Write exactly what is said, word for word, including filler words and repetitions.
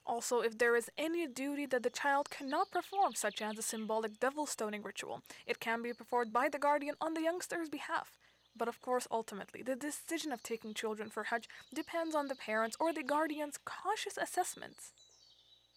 Also, if there is any duty that the child cannot perform, such as a symbolic devil stoning ritual, it can be performed by the guardian on the youngster's behalf. But of course, ultimately, the decision of taking children for Hajj depends on the parents or the guardian's cautious assessments.